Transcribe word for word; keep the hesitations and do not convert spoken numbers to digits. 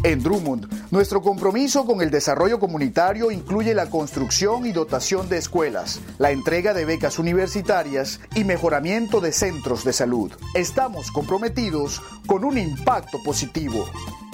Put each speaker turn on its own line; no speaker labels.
En Drummond, nuestro compromiso con el desarrollo comunitario incluye la construcción y dotación de escuelas, la entrega de becas universitarias y mejoramiento de centros de salud. Estamos comprometidos con un impacto positivo.